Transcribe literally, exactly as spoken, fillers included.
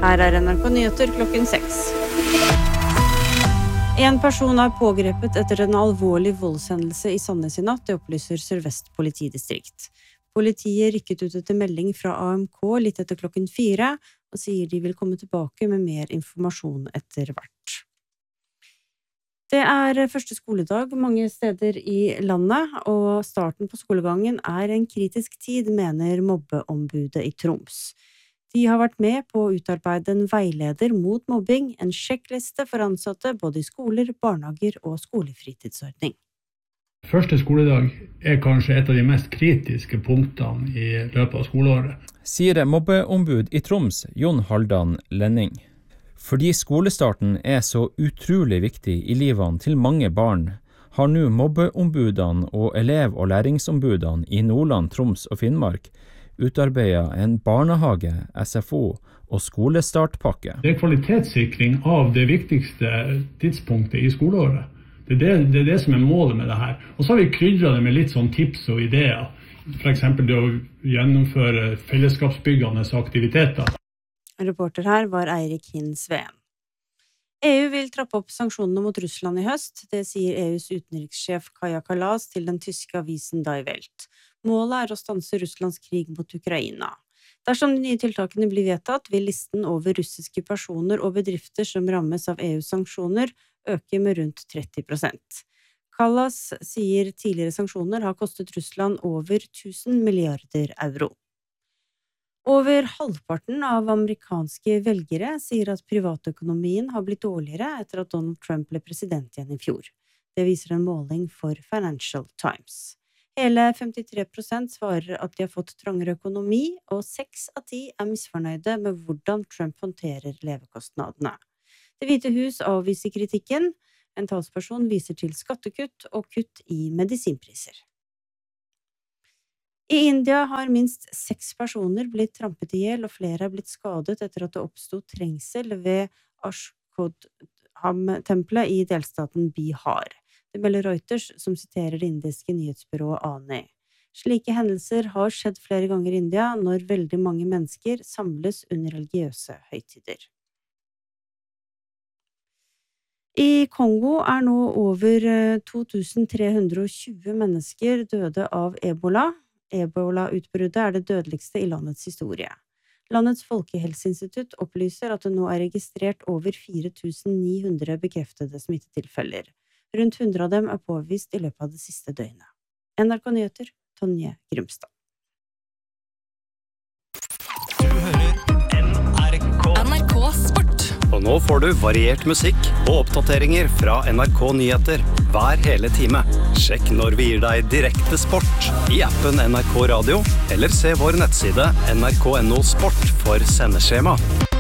Her er N R K Nyheter klokken seks. En person er pågrepet etter en alvorlig voldshendelse i Sandnes i natt, det opplyser Sør-Vest politidistrikt. Politiet rykket ut etter melding fra A M K litt etter klokken fire, og sier de vil komme tilbake med mer informasjon etter hvert. Det er første skoledag mange steder i landet, og starten på skolegangen er en kritisk tid, mener mobbeombudet i Troms. De har vært med på å utarbeide en veileder mot mobbing, en sjekkliste for ansatte både i skoler, barnehager og skolefritidsordning. Første skoledag er kanskje et av de mest kritiske punktene i løpet av skoleåret. Sier mobbeombud i Troms, Jon Haldan Lenning. Fordi skolestarten er så utrolig viktig i livene til mange barn, har nå mobbeombudene og elev- og læringsombudene i Nordland, Troms og Finnmark utarbeidet en barnehage, S F O og skolestartpakke. Det er kvalitetssikring av det viktigste tidspunktet i skoleåret. Det er det, det er det som er målet med det her. Og så har vi krydret det med litt sånn tips og ideer. For eksempel det å gjennomføre fellesskapsbyggende aktiviteter. Reporter her var Eirik Hinn Sveen. E U vil trappe opp sanksjonene mot Russland i høst, det sier E U's utenrikssjef Kaja Kallas til den tyske avisen Die Welt. Målet er å stanse Russlands krig mot Ukraina. Dersom de nye tiltakene blir vedtatt, vil listen over russiske personer og bedrifter som rammes av E U's sanksjoner øke med rundt tretti prosent. Kallas sier tidligere sanksjoner har kostet Russland over tusen milliarder euro. Over halvparten av amerikanske velgere sier at privatøkonomien har blitt dårligere etter at Donald Trump ble president igjen i fjor. Det viser en måling for Financial Times. Hele femtitre prosent svarer at de har fått trangere økonomi, og seks av ti er misfornøyde med hvordan Trump håndterer levekostnadene. Det Hvite hus avviser kritikken. En talsperson viser til skattekutt og kutt i medisinpriser. I India har minst seks personer blitt trampet i hjel, og flere har blitt skadet etter at det oppstod trengsel ved Ashkodham-tempelet i delstaten Bihar. Det melder Reuters, som siterer det indiske nyhetsbyrået A N I. Slike hendelser har skjedd flere ganger i India når veldig mange mennesker samles under religiøse høytider. I Kongo er nå over to tusen tre hundre og tjue mennesker døde av ebola. Ebola-utbruddet er det dødeligste i landets historie. Landets folkehelseinstitutt opplyser at det nå er registrert over fire tusen ni hundre bekreftede smittetilfeller. Rundt hundre av dem er påvist i løpet av det siste døgnet. N R K Nyheter, Tonje Grimstad. Du hører N R K. N R K Sport. Og nå får du variert musikk og oppdateringer fra N R K Nyheter hver hele time. Sjekk når vi gir deg direkte sport i appen N R K Radio, eller se vår nettside N R K punktum no sport for sendeskjema.